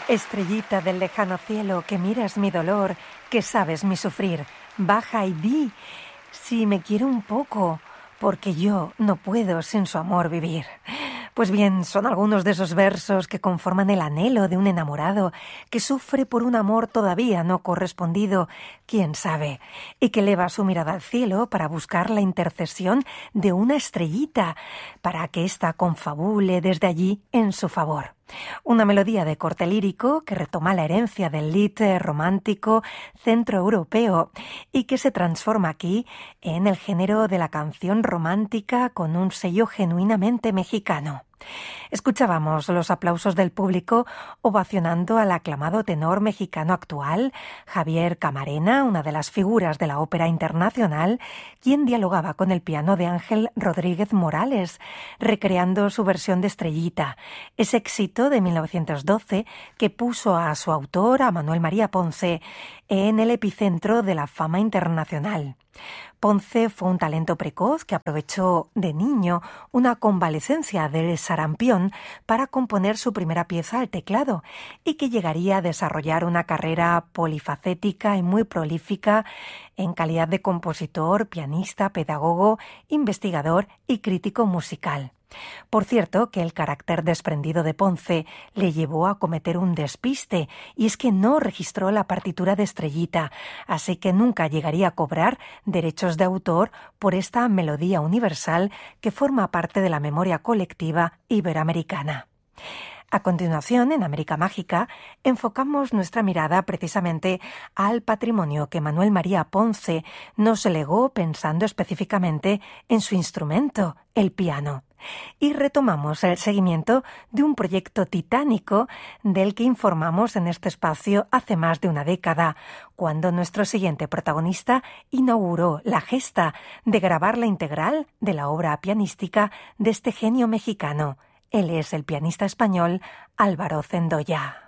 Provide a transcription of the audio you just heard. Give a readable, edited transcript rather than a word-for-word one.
Estrellita del lejano cielo, que miras mi dolor, que sabes mi sufrir, baja y di si me quiere un poco, porque yo no puedo sin su amor vivir. Pues bien, son algunos de esos versos que conforman el anhelo de un enamorado que sufre por un amor todavía no correspondido, quién sabe, y que eleva su mirada al cielo para buscar la intercesión de una estrellita, para que ésta confabule desde allí en su favor. Una melodía de corte lírico que retoma la herencia del lied romántico centroeuropeo y que se transforma aquí en el género de la canción romántica con un sello genuinamente mexicano. Escuchábamos los aplausos del público ovacionando al aclamado tenor mexicano actual, Javier Camarena, una de las figuras de la ópera internacional, quien dialogaba con el piano de Ángel Rodríguez Morales, recreando su versión de Estrellita, ese éxito de 1912 que puso a su autor, a Manuel María Ponce, en el epicentro de la fama internacional. Ponce fue un talento precoz que aprovechó de niño una convalecencia del sarampión para componer su primera pieza al teclado y que llegaría a desarrollar una carrera polifacética y muy prolífica en calidad de compositor, pianista, pedagogo, investigador y crítico musical. Por cierto, que el carácter desprendido de Ponce le llevó a cometer un despiste, y es que no registró la partitura de Estrellita, así que nunca llegaría a cobrar derechos de autor por esta melodía universal que forma parte de la memoria colectiva iberoamericana. A continuación, en América Mágica, enfocamos nuestra mirada precisamente al patrimonio que Manuel María Ponce nos legó pensando específicamente en su instrumento, el piano. Y retomamos el seguimiento de un proyecto titánico del que informamos en este espacio hace más de una década, cuando nuestro siguiente protagonista inauguró la gesta de grabar la integral de la obra pianística de este genio mexicano. Él es el pianista español Álvaro Zendoya.